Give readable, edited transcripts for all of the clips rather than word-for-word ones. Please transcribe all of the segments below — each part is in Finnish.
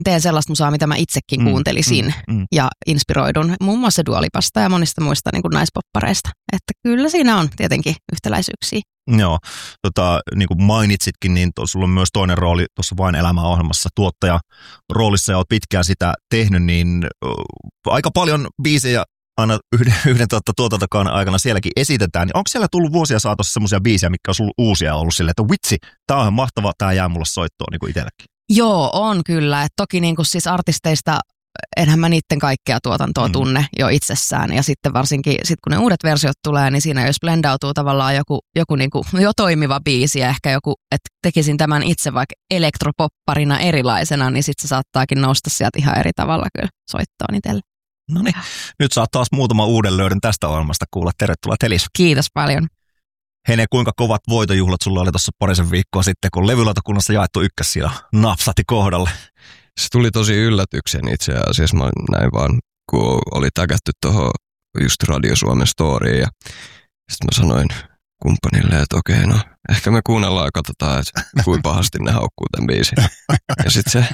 teen sellaista musaa, mitä mä itsekin kuuntelisin ja inspiroidun muun muassa Dua Lipasta ja monista muista niin kuin naispoppareista. Että kyllä siinä on tietenkin yhtäläisyyksiä. Joo, niin kuin mainitsitkin, niin sulla on myös toinen rooli tuossa Vain elämä -ohjelmassa tuottaja roolissa ja olet pitkään sitä tehnyt, niin aika paljon biisejä aina yhden tuotantokauden aikana sielläkin esitetään. Niin onko siellä tullut vuosia saatossa semmoisia biisejä, mitkä on ollut uusia ollut silleen, että vitsi, tää on ihan mahtava, tää jää mulle soittoon niin kuin itselläkin? Joo, on kyllä. Et toki niin kuin siis artisteista, enhän mä niiden kaikkea tuotantoa tunne jo itsessään. Ja sitten varsinkin, kun ne uudet versiot tulee, niin siinä jos blendautuu tavallaan joku niin kuin jo toimiva biisi ja ehkä joku, että tekisin tämän itse vaikka elektropopparina erilaisena, niin sitten se saattaakin nousta sieltä ihan eri tavalla kyllä soittoon itselle. No niin, nyt saat taas muutama uuden löydön tästä ohjelmasta kuulla. Tervetuloa Telis. Kiitos paljon. Hene, kuinka kovat voitojuhlat sulla oli tuossa parisen viikkoa sitten, kun levylautakunnassa jaettu ykkössija napsahti kohdalle? Se tuli tosi yllätyksen itse asiassa. Mä näin vaan, kun oli tägätty tuohon just Radio Suomen storyin ja sitten mä sanoin kumppanille, että okei, no ehkä me kuunnellaan ja katsotaan, että kuinka pahasti ne haukkuu tämän biisin. Ja sitten se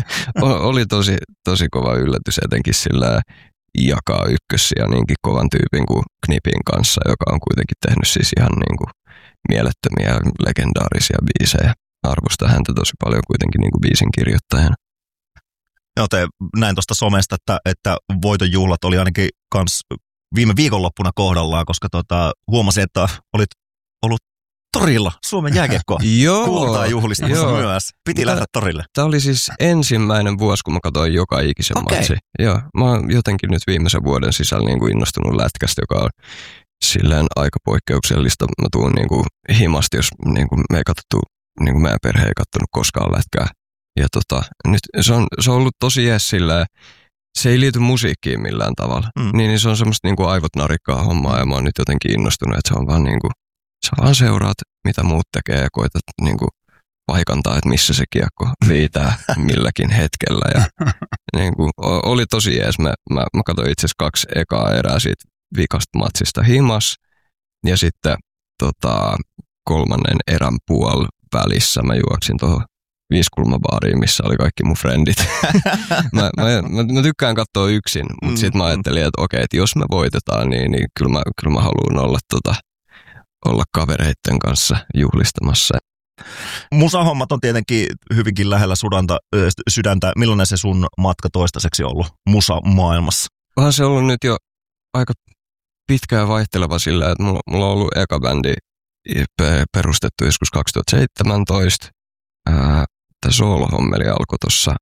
oli tosi kova yllätys etenkin sillä jakaa ykkössiä niinkin kovan tyypin kuin Knipin kanssa, joka on kuitenkin tehnyt siis ihan niin kuin mielettömiä legendaarisia biisejä. Arvostan häntä tosi paljon kuitenkin niin kuin biisin kirjoittajana. Joo, näin tuosta somesta, että voitonjuhlat oli ainakin kans viime viikonloppuna kohdallaan, koska huomasin, että olit ollut torilla Suomen jääkiekko kultaa juhlistamassa myös. Piti lähteä torille. Tämä oli siis ensimmäinen vuosi, kun mä katsoin joka ikisen matsi. Joo, mä oon jotenkin nyt viimeisen vuoden sisällä niin kuin innostunut lätkästä, joka on silleen aika poikkeuksellista. Mä tuun niin kuin himasti, jos niin kuin me ei katsottu, niin kuin meidän perhe ei katsonut koskaan lätkää. Ja nyt se on ollut tosi jees silleen, se ei liity musiikkiin millään tavalla. Niin se on semmoista niin kuin aivot narikkaa hommaa ja mä oon nyt jotenkin innostunut, että se on vaan niin kuin, sä vaan seuraat, mitä muut tekee ja koetat niin kuin paikantaa, että missä se kiekko viitää milläkin hetkellä. Ja niin kuin, oli tosi jees. Mä katsoin itse asiassa 2 ekaa erää siitä vikasta matsista himas. Ja sitten 3. erän välissä mä juoksin tuohon 5-kulmabaariin, missä oli kaikki mun frendit. mä tykkään katsoa yksin, mutta sitten mä ajattelin, että okei, että jos me voitetaan, niin kyllä mä haluan olla kavereitten kanssa juhlistamassa. Musahommat on tietenkin hyvinkin lähellä sydäntä. Millainen se sun matka toistaiseksi ollut musamaailmassa? Onhan se ollut nyt jo aika pitkään vaihteleva sillä, että mulla on ollut eka bändi perustettu joskus 2017. Tämä soolohommeli alkoi tuossa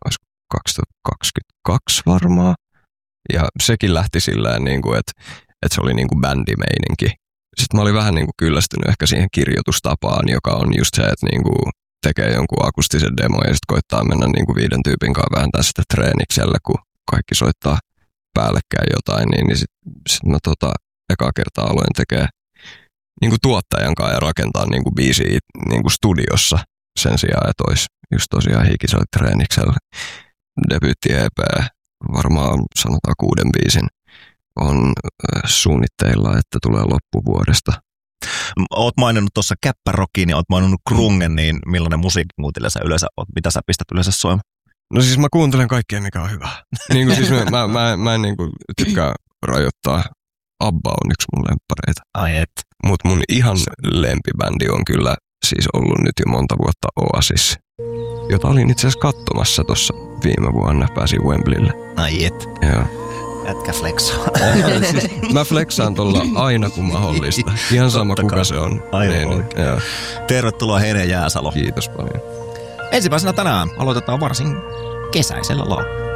2022 varmaan. Ja sekin lähti sillä niin kuin, että se oli niin kuin bändimeininki. Sitten mä olin vähän niin kuin kyllästynyt ehkä siihen kirjoitustapaan, joka on just se, että niin kuin tekee jonkun akustisen demon ja sitten koittaa mennä niin kuin 5 tyypin kanssa vääntää sitä treeniksellä, kun kaikki soittaa päällekkäin jotain. Niin sit mä ekaa kertaa aloin tekee niin kuin tuottajan kanssa ja rakentaa niin kuin biisiä niin kuin studiossa sen sijaan, että olisi just tosiaan hikisellä treeniksellä. Debyytti EP, varmaan sanotaan 6 biisin. On suunnitteilla, että tulee loppuvuodesta. Oot maininnut tuossa käppärockin ja oot maininnut grungen, niin millainen musiikki kuuntelee sä yleensä oot? Mitä sä pistät yleensä soimaan? No siis mä kuuntelen kaikkea, mikä on hyvä. Niin kuin siis mä en niin kuin tykkää rajoittaa. ABBA on yksi mun lemppareita. Ai et. Mut mun ihan lempibändi on kyllä siis ollut nyt jo monta vuotta Oasis, jota olin itse asiassa katsomassa tuossa viime vuonna. Pääsin Wembleylle. Ai et. Joo. Jätkä flexaa. Siis mä flexaan tuolla aina kun mahdollista. Ihan sama kuka se on. Aivan. Tervetuloa Hene Jääsalo. Kiitos paljon. Ensimmäisenä tänään aloitetaan varsin kesäisellä laululla.